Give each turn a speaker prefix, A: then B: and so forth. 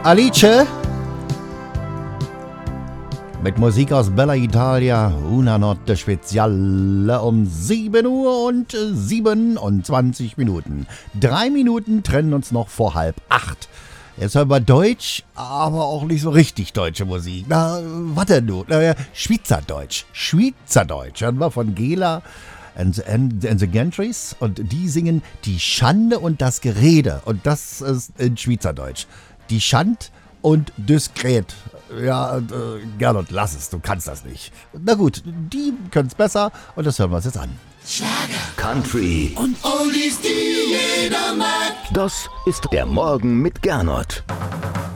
A: Alice mit Musik aus Bella Italia, Una Notte Speziale um 7 Uhr und 27 Minuten. 3 Minuten trennen uns noch vor 7:30. Jetzt hören wir Deutsch, aber auch nicht so richtig deutsche Musik. Na, was denn nun? Schweizerdeutsch. Schweizerdeutsch. Hören wir von Gela and the Gentries und die singen Die Schande und das Gerede. Und das ist in Schweizerdeutsch. Die Schand und diskret. Ja, Gernot, lass es, du kannst das nicht. Na gut, die können es besser und das hören wir uns jetzt an.
B: Schlager, Country
C: und Oldies, die jeder mag.
B: Das ist der Morgen mit Gernot.